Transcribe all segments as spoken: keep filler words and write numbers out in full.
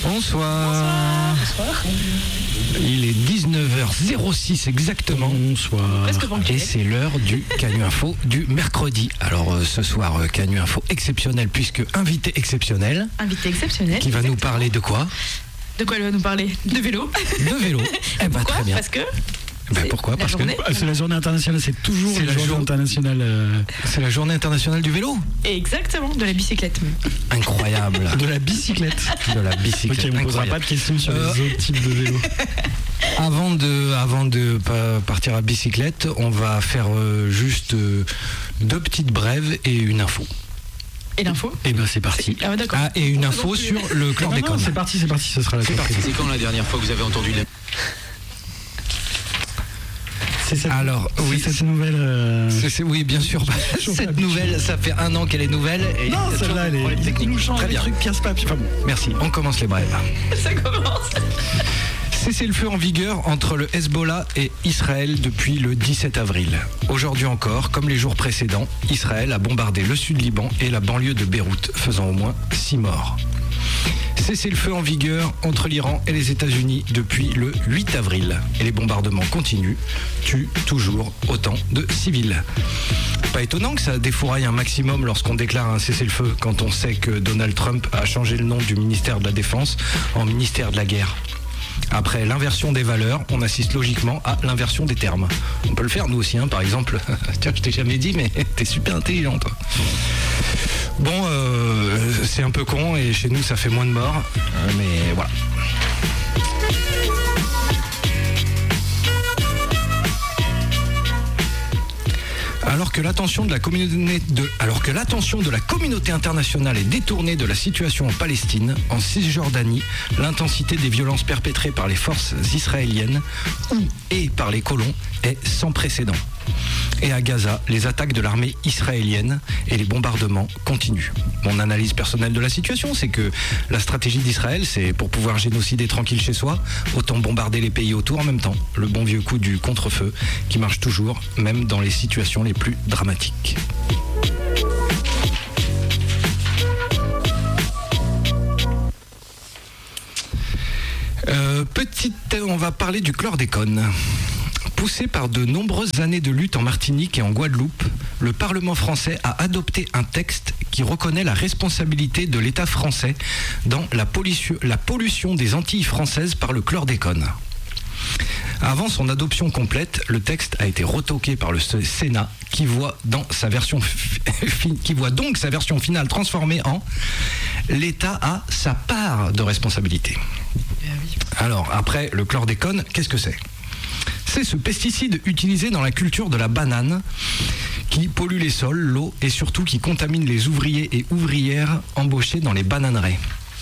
Bonsoir. Bonsoir. Il est dix-neuf heures zéro six exactement. Bonsoir. Et c'est l'heure du Canu Info du mercredi. Alors euh, ce soir, euh, Canu Info exceptionnel, puisque invité exceptionnel. Invité exceptionnel. Qui va exactement. nous parler de quoi? De quoi elle va nous parler? De vélo. De vélo. Eh ben, très bien. Parce que Ben, pourquoi? Parce journée. que C'est la journée internationale, c'est toujours C'est la la journée jour- internationale. euh, c'est la journée internationale du vélo. Exactement, de la bicyclette. Incroyable. de la bicyclette. De la Ok, bicyclette. on ne posera Incroyable. pas de questions sur Euh, les autres types de vélos. Avant de, avant de pa- partir à bicyclette, on va faire euh, juste euh, deux petites brèves et une info. Et l'info? Et ben c'est parti. Ah ouais, d'accord. Ah, et une On info présente sur plus. le Non, non, chlordécone. c'est parti, c'est parti, ce sera la surprise. C'est quand la dernière fois que vous avez entendu la... C'est cette, Alors, c'est oui, cette nouvelle. euh, C'est- c'est- oui, bien sûr. Bah, toujours cette pas nouvelle, ça fait un an qu'elle est nouvelle. Et Non, il y a celle-là, toujours elle des est. problèmes Il techniques. nous change Très les bien. trucs pièce-papier. Enfin bon. Merci. On commence les brèves. Ça commence. Cessez-le-feu en vigueur entre le Hezbollah et Israël depuis le dix-sept avril. Aujourd'hui encore, comme les jours précédents, Israël a bombardé le sud Liban et la banlieue de Beyrouth, faisant au moins six morts. Cessez-le-feu en vigueur entre l'Iran et les États-Unis depuis le huit avril. Et les bombardements continuent, tuent toujours autant de civils. Pas étonnant que ça défouraille un maximum lorsqu'on déclare un cessez-le-feu quand on sait que Donald Trump a changé le nom du ministère de la Défense en ministère de la Guerre. Après l'inversion des valeurs, on assiste logiquement à l'inversion des termes. On peut le faire nous aussi, hein, par exemple. Tiens, je t'ai jamais dit, mais t'es super intelligent, toi. Bon, euh, c'est un peu con et chez nous ça fait moins de morts, euh, mais voilà. Alors que l'attention de la communauté de, alors que l'attention de la communauté internationale est détournée de la situation en Palestine, en Cisjordanie, l'intensité des violences perpétrées par les forces israéliennes ou et par les colons est sans précédent. Et à Gaza, les attaques de l'armée israélienne et les bombardements continuent. Mon analyse personnelle de la situation, c'est que la stratégie d'Israël, c'est pour pouvoir génocider tranquille chez soi, autant bombarder les pays autour en même temps. Le bon vieux coup du contre-feu qui marche toujours, même dans les situations les plus dramatiques. Euh, petite, on va parler du chlordécone. Poussé par de nombreuses années de lutte en Martinique et en Guadeloupe, le Parlement français a adopté un texte qui reconnaît la responsabilité de l'État français dans la pollution, la pollution des Antilles françaises par le chlordécone. Avant son adoption complète, le texte a été retoqué par le Sénat qui voit, dans sa version fi- qui voit donc sa version finale transformée en « L'État a sa part de responsabilité ». Alors, après le chlordécone, qu'est-ce que c'est ? C'est ce pesticide utilisé dans la culture de la banane qui pollue les sols, l'eau et surtout qui contamine les ouvriers et ouvrières embauchés dans les bananeraies.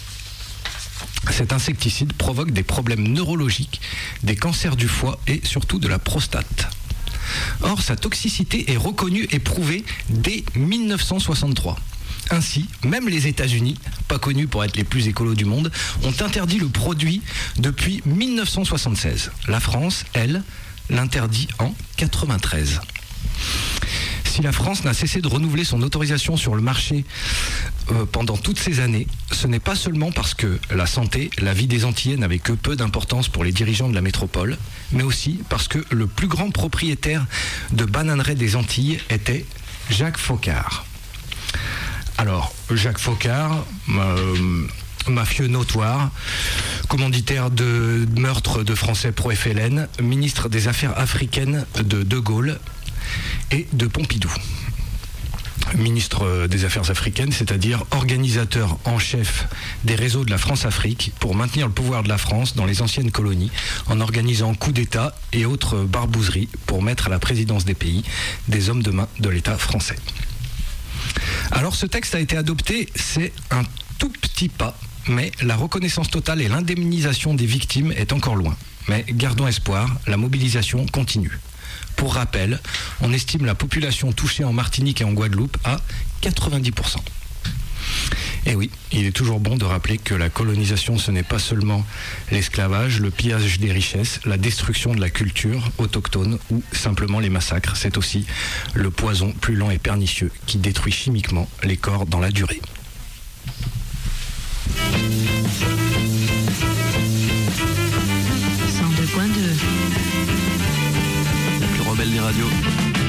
Cet insecticide provoque des problèmes neurologiques, des cancers du foie et surtout de la prostate. Or, sa toxicité est reconnue et prouvée dès mille neuf cent soixante-trois. Ainsi, même les États-Unis, pas connus pour être les plus écolos du monde, ont interdit le produit depuis mille neuf cent soixante-seize. La France, elle, l'interdit en quatre-vingt-treize. Si la France n'a cessé de renouveler son autorisation sur le marché euh, pendant toutes ces années, ce n'est pas seulement parce que la santé, la vie des Antillais n'avait que peu d'importance pour les dirigeants de la métropole, mais aussi parce que le plus grand propriétaire de bananeraies des Antilles était Jacques Faucard. Alors, Jacques Faucard, euh, mafieux notoire, commanditaire de meurtre de Français pro-F L N, ministre des Affaires africaines de De Gaulle et de Pompidou. Ministre des Affaires africaines, c'est-à-dire organisateur en chef des réseaux de la France-Afrique pour maintenir le pouvoir de la France dans les anciennes colonies en organisant coups d'État et autres barbouzeries pour mettre à la présidence des pays des hommes de main de l'État français. Alors ce texte a été adopté, c'est un tout petit pas, mais la reconnaissance totale et l'indemnisation des victimes est encore loin. Mais gardons espoir, la mobilisation continue. Pour rappel, on estime la population touchée en Martinique et en Guadeloupe à quatre-vingt-dix pour cent. Et oui, il est toujours bon de rappeler que la colonisation, ce n'est pas seulement l'esclavage, le pillage des richesses, la destruction de la culture autochtone ou simplement les massacres. C'est aussi le poison plus lent et pernicieux qui détruit chimiquement les corps dans la durée. rebelle des radios.